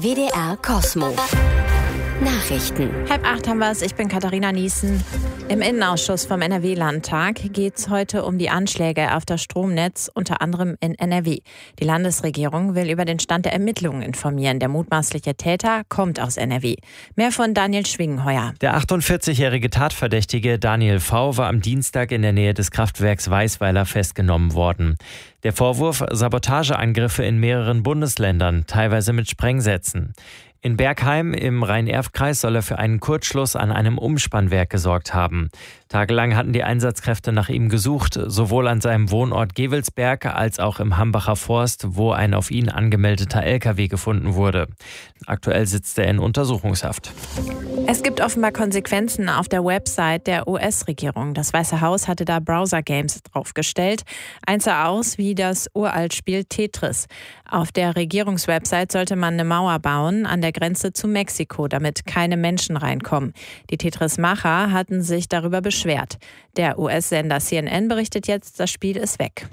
WDR Kosmo. Nachrichten. 7:30 haben wir es. Ich bin Katharina Niesen. Im Innenausschuss vom NRW-Landtag geht es heute um die Anschläge auf das Stromnetz, unter anderem in NRW. Die Landesregierung will über den Stand der Ermittlungen informieren. Der mutmaßliche Täter kommt aus NRW. Mehr von Daniel Schwingenheuer. Der 48-jährige Tatverdächtige Daniel V. war am Dienstag in der Nähe des Kraftwerks Weißweiler festgenommen worden. Der Vorwurf: Sabotageangriffe in mehreren Bundesländern, teilweise mit Sprengsätzen. In Bergheim im Rhein-Erft-Kreis soll er für einen Kurzschluss an einem Umspannwerk gesorgt haben. Tagelang hatten die Einsatzkräfte nach ihm gesucht, sowohl an seinem Wohnort Gevelsberg als auch im Hambacher Forst, wo ein auf ihn angemeldeter LKW gefunden wurde. Aktuell sitzt er in Untersuchungshaft. Es gibt offenbar Konsequenzen auf der Website der US-Regierung. Das Weiße Haus hatte da Browser-Games draufgestellt. Eins sah aus wie das Uraltspiel Tetris. Auf der Regierungswebsite sollte man eine Mauer bauen an der Grenze zu Mexiko, damit keine Menschen reinkommen. Die Tetris-Macher hatten sich darüber beschwert. Der US-Sender CNN berichtet jetzt, das Spiel ist weg.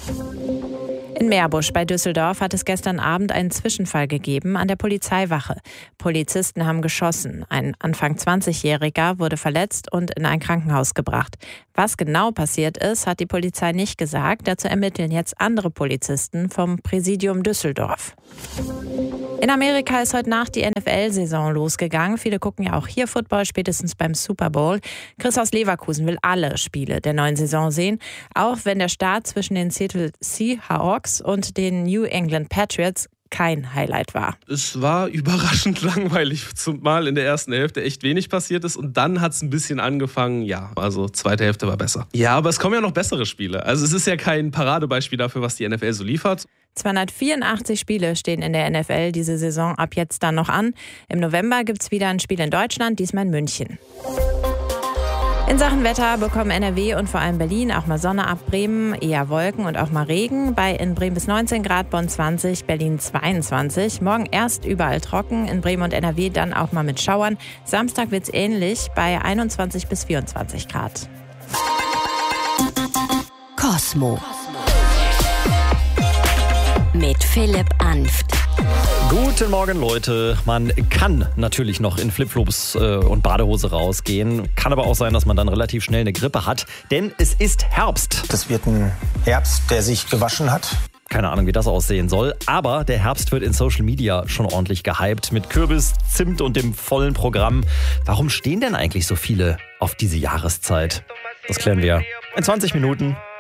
In Meerbusch bei Düsseldorf hat es gestern Abend einen Zwischenfall gegeben an der Polizeiwache. Polizisten haben geschossen. Ein Anfang 20-Jähriger wurde verletzt und in ein Krankenhaus gebracht. Was genau passiert ist, hat die Polizei nicht gesagt. Dazu ermitteln jetzt andere Polizisten vom Präsidium Düsseldorf. In Amerika ist heute Nacht die NFL-Saison losgegangen. Viele gucken ja auch hier Football, spätestens beim Super Bowl. Chris aus Leverkusen will alle Spiele der neuen Saison sehen, auch wenn der Start zwischen den Seattle Seahawks und den New England Patriots kein Highlight war. Es war überraschend langweilig, zumal in der ersten Hälfte echt wenig passiert ist und dann hat es ein bisschen angefangen, also zweite Hälfte war besser. Ja, aber es kommen ja noch bessere Spiele. Also es ist ja kein Paradebeispiel dafür, was die NFL so liefert. 284 Spiele stehen in der NFL diese Saison ab jetzt dann noch an. Im November gibt es wieder ein Spiel in Deutschland, diesmal in München. In Sachen Wetter bekommen NRW und vor allem Berlin auch mal Sonne ab, Bremen eher Wolken und auch mal Regen. In Bremen bis 19 Grad, Bonn 20, Berlin 22. Morgen erst überall trocken, in Bremen und NRW dann auch mal mit Schauern. Samstag wird's ähnlich bei 21 bis 24 Grad. Kosmo. Mit Philipp Anft. Guten Morgen, Leute. Man kann natürlich noch in Flipflops und Badehose rausgehen. Kann aber auch sein, dass man dann relativ schnell eine Grippe hat. Denn es ist Herbst. Das wird ein Herbst, der sich gewaschen hat. Keine Ahnung, wie das aussehen soll. Aber der Herbst wird in Social Media schon ordentlich gehypt. Mit Kürbis, Zimt und dem vollen Programm. Warum stehen denn eigentlich so viele auf diese Jahreszeit? Das klären wir in 20 Minuten.